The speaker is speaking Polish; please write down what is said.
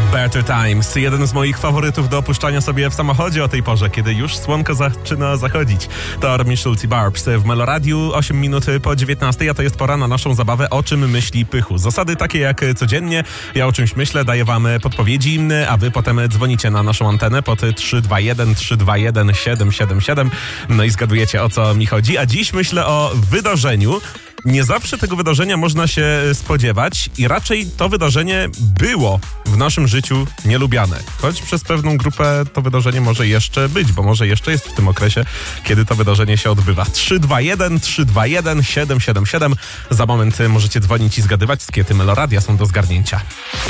Better Times. Jeden z moich faworytów do opuszczania sobie w samochodzie o tej porze, kiedy już słonko zaczyna zachodzić. To Armin Schulz i Barbs w Meloradiu, 8 minut po 19, a to jest pora na naszą zabawę O czym myśli Pychu. Zasady takie jak codziennie. Ja o czymś myślę, daję wam podpowiedzi, a wy potem dzwonicie na naszą antenę pod 321 777. No i zgadujecie, o co mi chodzi. A dziś myślę o wydarzeniu. Nie zawsze tego wydarzenia można się spodziewać i raczej to wydarzenie było w naszym życiu nielubiane. Choć przez pewną grupę to wydarzenie może jeszcze być, bo może jeszcze jest w tym okresie, kiedy to wydarzenie się odbywa. 321 777. Za moment możecie dzwonić i zgadywać, jakie Meloradia są do zgarnięcia.